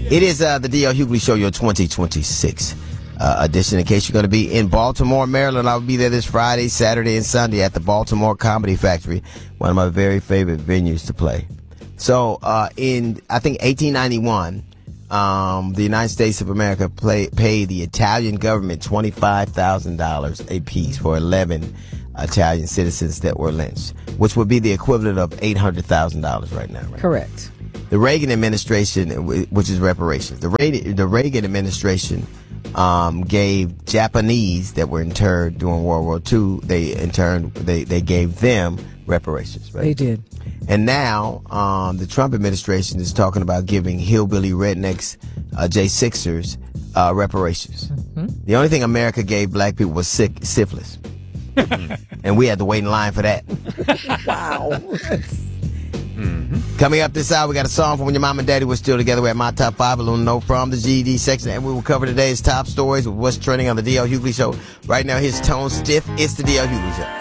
It is the D.L. Hughley Show, your 2026 edition. In case you're going to be in Baltimore, Maryland, I'll be there this Friday, Saturday, and Sunday at the Baltimore Comedy Factory, one of my very favorite venues to play. So in, I think, 1891, the United States of America paid the Italian government $25,000 apiece for 11 Italian citizens that were lynched, which would be the equivalent of $800,000 right now. Right? Correct. The Reagan administration, which is reparations, the Reagan administration gave Japanese that were interned during World War II, they gave them reparations. Right? They did. And now the Trump administration is talking about giving hillbilly rednecks, J6ers, reparations. Mm-hmm. The only thing America gave black people was syphilis. And we had to wait in line for that. Wow. Mm-hmm. Coming up this hour, we got a song from When Your Mom and Daddy Were Still Together. We're at My Top 5, a little note from the GED section. And we will cover today's top stories with what's trending on the D.L. Hughley Show. Right now, his tone stiff. It's the D.L. Hughley Show.